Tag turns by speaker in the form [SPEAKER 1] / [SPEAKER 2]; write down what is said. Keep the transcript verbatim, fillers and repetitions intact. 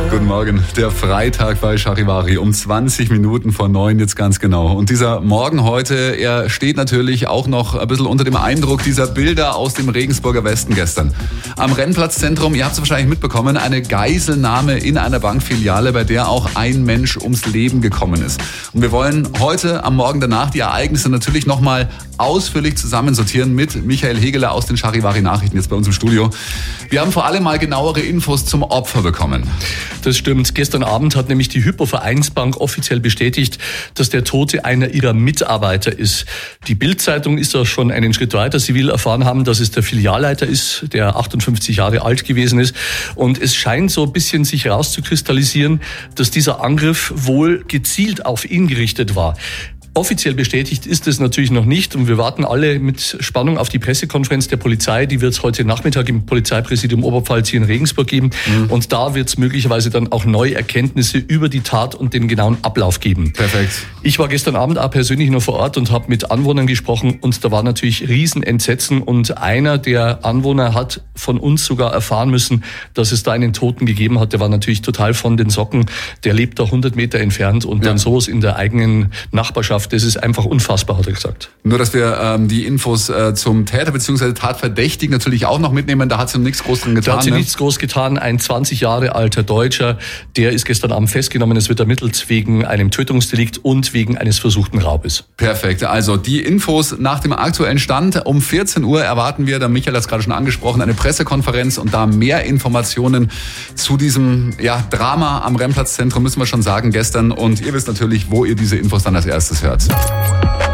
[SPEAKER 1] Guten Morgen. Der Freitag bei Charivari um zwanzig Minuten vor neun jetzt ganz genau. Und dieser Morgen heute, er steht natürlich auch noch ein bisschen unter dem Eindruck dieser Bilder aus dem Regensburger Westen gestern. Am Rennplatzzentrum, ihr habt es wahrscheinlich mitbekommen, eine Geiselnahme in einer Bankfiliale, bei der auch ein Mensch ums Leben gekommen ist. Und wir wollen heute am Morgen danach die Ereignisse natürlich nochmal ausführlich zusammensortieren mit Michael Hegeler aus den Charivari Nachrichten jetzt bei uns im Studio. Wir haben vor allem mal genauere Infos zum Opfer bekommen.
[SPEAKER 2] Das stimmt. Gestern Abend hat nämlich die Hypo Vereinsbank offiziell bestätigt, dass der Tote einer ihrer Mitarbeiter ist. Die Bild-Zeitung ist auch schon einen Schritt weiter. Sie will erfahren haben, dass es der Filialleiter ist, der achtundfünfzig Jahre alt gewesen ist. Und es scheint so ein bisschen sich herauszukristallisieren, dass dieser Angriff wohl gezielt auf ihn gerichtet war. Offiziell bestätigt ist es natürlich noch nicht und wir warten alle mit Spannung auf die Pressekonferenz der Polizei. Die wird es heute Nachmittag im Polizeipräsidium Oberpfalz hier in Regensburg geben. Mhm. Und da wird es möglicherweise dann auch neue Erkenntnisse über die Tat und den genauen Ablauf geben.
[SPEAKER 1] Perfekt.
[SPEAKER 2] Ich war gestern Abend auch persönlich noch vor Ort und habe mit Anwohnern gesprochen und da war natürlich Riesenentsetzen und einer der Anwohner hat von uns sogar erfahren müssen, dass es da einen Toten gegeben hat. Der war natürlich total von den Socken. Der lebt da hundert Meter entfernt und ja. dann sowas in der eigenen Nachbarschaft. Das ist einfach unfassbar, hat er gesagt.
[SPEAKER 1] Nur, dass wir ähm, die Infos äh, zum Täter bzw. Tatverdächtigen natürlich auch noch mitnehmen. Da hat sie nichts groß dran getan.
[SPEAKER 2] Da hat sie
[SPEAKER 1] ne?
[SPEAKER 2] nichts groß getan. Ein zwanzig Jahre alter Deutscher, der ist gestern Abend festgenommen. Es wird ermittelt wegen einem Tötungsdelikt und wegen eines versuchten Raubes.
[SPEAKER 1] Perfekt. Also die Infos nach dem aktuellen Stand. Um vierzehn Uhr erwarten wir, der Michael hat es gerade schon angesprochen, eine Pressekonferenz und da mehr Informationen zu diesem ja, Drama am Rennplatzzentrum, müssen wir schon sagen, gestern. Und ihr wisst natürlich, wo ihr diese Infos dann als erstes hört.